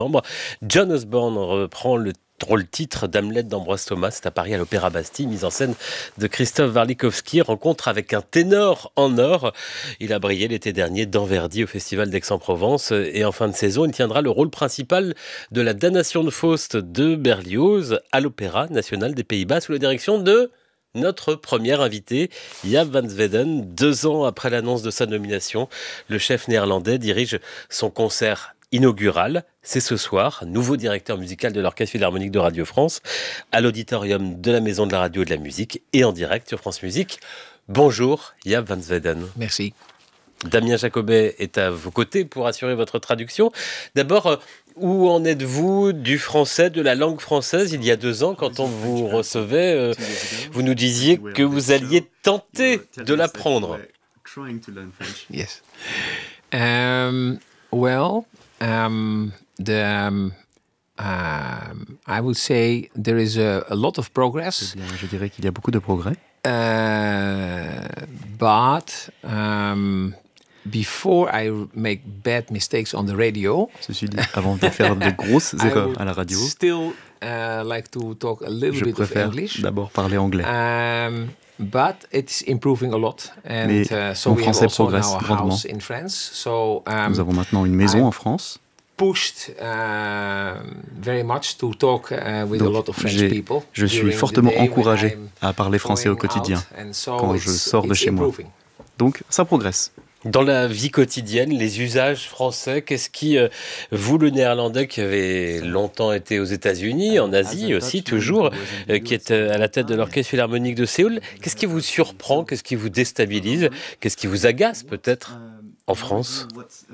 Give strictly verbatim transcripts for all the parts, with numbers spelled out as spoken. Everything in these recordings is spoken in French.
John Osborne reprend le rôle titre d'Hamlet d'Ambroise Thomas. C'est à Paris à l'Opéra Bastille, mise en scène de Christophe Warlikowski. Rencontre avec un ténor en or. Il a brillé l'été dernier dans Verdi au Festival d'Aix-en-Provence. Et en fin de saison, il tiendra le rôle principal de la Damnation de Faust de Berlioz à l'Opéra national des Pays-Bas sous la direction de notre premier invité, Jaap van Zweden. Deux ans après l'annonce de sa nomination, le chef néerlandais dirige son concert inaugural. C'est ce soir, nouveau directeur musical de l'Orchestre Philharmonique de Radio France, à l'auditorium de la Maison de la Radio et de la Musique et en direct sur France Musique. Bonjour, Jaap van Zweden. Merci. Damien Jacobet est à vos côtés pour assurer votre traduction. D'abord, où en êtes-vous du français, de la langue française? Il y a deux ans, quand on vous recevait, euh, vous nous disiez que vous alliez tenter de l'apprendre. Yes. Um, well, um, the um, um, I would say there is a, a lot of progress. Eh bien, je dirais qu'il y a beaucoup de progrès. Uh, but um, before I make bad mistakes on the radio, ceci dit, avant de faire de grosses erreurs à la radio, still uh, like to talk a little je bit of préfère English. d'abord parler anglais. Um, But it's improving a lot, and Mais uh, so mon we have français also progresse now a grandement. house in France. So um, Nous avons maintenant une maison I'm en France. pushed uh, very much to talk uh, with Donc, a lot of French j'ai- people. je suis during the fortement day when encouragé I'm à parler français au going quotidien out, and so quand it's- je sors de it's chez moi. improving. Donc ça progresse. Dans la vie quotidienne, les usages français, qu'est-ce qui, euh, vous le néerlandais qui avez longtemps été aux États-Unis, en Asie aussi toujours, euh, qui est euh, à la tête de l'Orchestre Philharmonique de Séoul, qu'est-ce qui vous surprend, qu'est-ce qui vous déstabilise, qu'est-ce qui vous agace peut-être en France?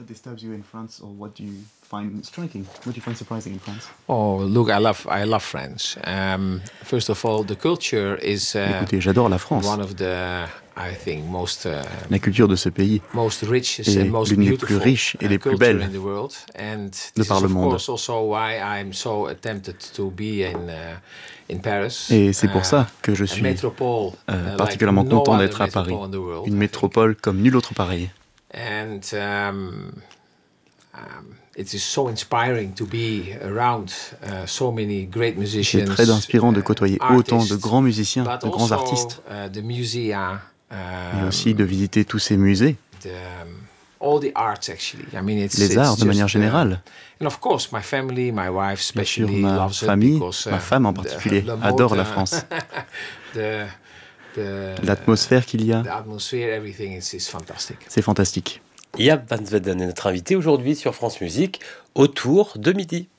Oh, look, I love I love France. Um, first of all, the culture is uh, Écoutez, j'adore la France. one of the, I think, most uh, La culture de ce pays most richest est and most l'une des beautiful plus riches et uh, des plus culture belles in the world. And de this par is le of monde. course also why I'm so tempted to be in uh, in Paris. Et c'est pour Uh, ça que je a suis métropole, euh, uh, particulièrement like no content other d'être à Paris. métropole in the world, Une I think. métropole comme nulle autre pareille. And um, um, it is so inspiring to be around uh, so many great C'est musicians. très inspirant de uh, côtoyer autant de artists, grands musiciens, but de grands also, artistes, uh, the musea, et um, aussi de visiter tous ces musées, the, um, all the arts actually. I mean, it's, les it's arts de just, manière uh, générale. and of course, my family, my wife Bien sûr, especially ma loves it famille, because, uh, ma femme en the- particulier, the adore mode, la uh, France. the, the, L'atmosphère qu'il y a, the atmosphere, everything is, is fantastic. c'est fantastique. Jaap van Zweden est notre invité aujourd'hui sur France Musique autour de midi.